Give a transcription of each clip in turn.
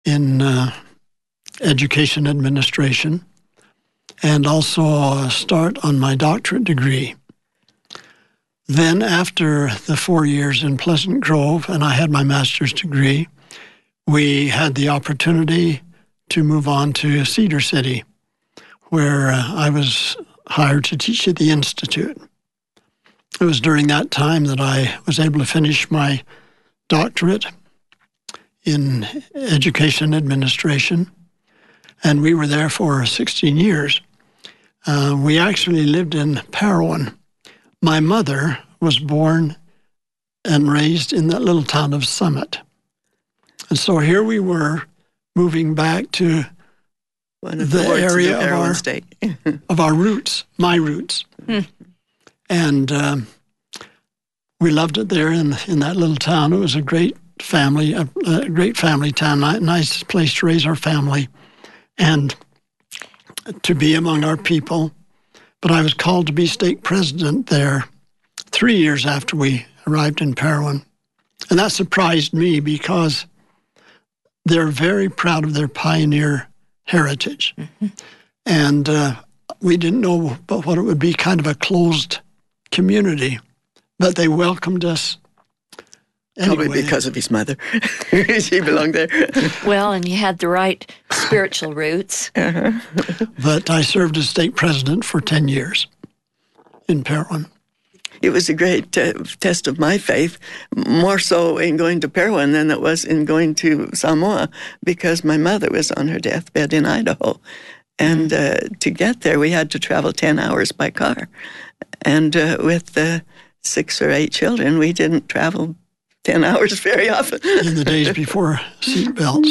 in education administration, and also a start on my doctorate degree. Then after the 4 years in Pleasant Grove, and I had my master's degree, we had the opportunity to move on to Cedar City, where I was hired to teach at the Institute. It was during that time that I was able to finish my doctorate in education administration, and we were there for 16 years. We actually lived in Parowan. My mother was born and raised in that little town of Summit. And so here we were moving back to the area of our roots, my roots. And we loved it there in that little town. It was a great family, a great family town, a nice place to raise our family and to be among our people. But I was called to be stake president there 3 years after we arrived in Parowan. And that surprised me because they're very proud of their pioneer heritage. And we didn't know but what it would be, kind of a closed community. But they welcomed us anyway. Probably because of his mother. She belonged there. Well, and you had the right spiritual roots. But I served as stake president for 10 years in Parowan. It was a great test of my faith, more so in going to Parowan than it was in going to Samoa, because my mother was on her deathbed in Idaho. And to get there, we had to travel 10 hours by car. And with 6 or 8 children, we didn't travel 10 hours very often. In the days before seat belts.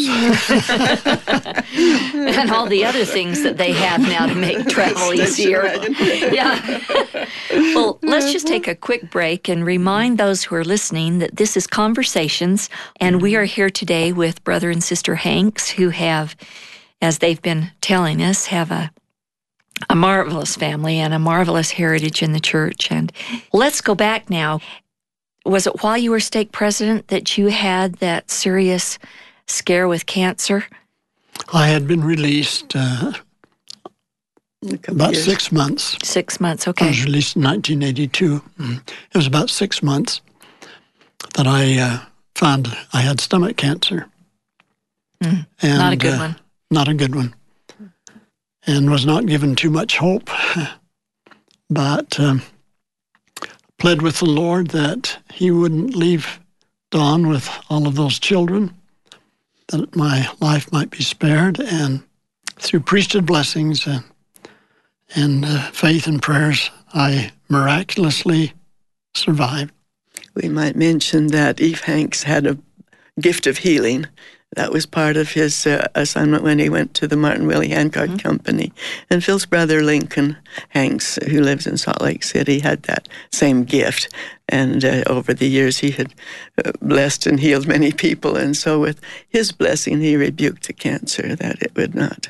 And all the other things that they have now to make travel easier. Yeah. Well, let's just take a quick break and remind those who are listening that this is Conversations, and we are here today with Brother and Sister Hanks, who have, as they've been telling us, have a marvelous family and a marvelous heritage in the church. And let's go back now. Was it while you were stake president that you had that serious scare with cancer? I had been released about 6 months. 6 months, okay. I was released in 1982. It was about 6 months that I found I had stomach cancer. And, not a good one. Not a good one. And was not given too much hope. But pled with the Lord that He wouldn't leave Dawn with all of those children, that my life might be spared. And through priesthood blessings and faith and prayers, I miraculously survived. We might mention that Eve Hanks had a gift of healing. That was part of his assignment when he went to the Martin Willie Hancock Company. And Phil's brother, Lincoln Hanks, who lives in Salt Lake City, had that same gift. And over the years, he had blessed and healed many people. And so with his blessing, he rebuked the cancer, that it would not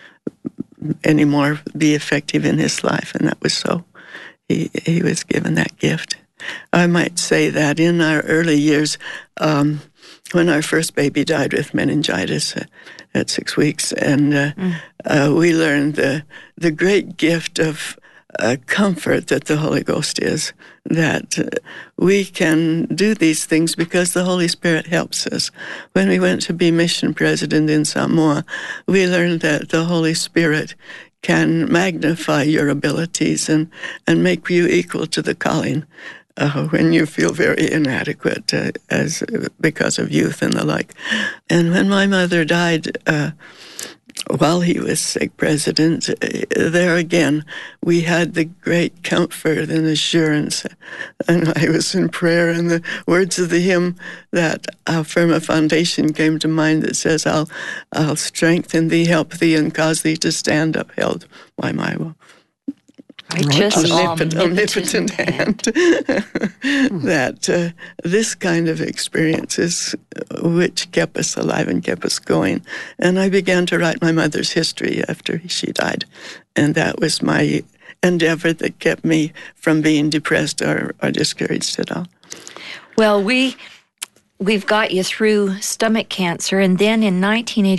anymore be effective in his life. And that was so. He was given that gift. I might say that in our early years, when our first baby died with meningitis at 6 weeks, and we learned the great gift of comfort that the Holy Ghost is, that we can do these things because the Holy Spirit helps us. When we went to be mission president in Samoa, we learned that the Holy Spirit can magnify your abilities and make you equal to the calling when you feel very inadequate because of youth and the like. And when my mother died, while he was stake president, there again, we had the great comfort and assurance. And I was in prayer, and the words of the hymn that How Firm a Foundation came to mind that says, I'll strengthen thee, help thee, and cause thee to stand upheld by my will. Righteous, omnipotent hand. That this kind of experience is which kept us alive and kept us going. And I began to write my mother's history after she died. And that was my endeavor that kept me from being depressed or discouraged at all. Well, we we've got you through stomach cancer, and then in 1980.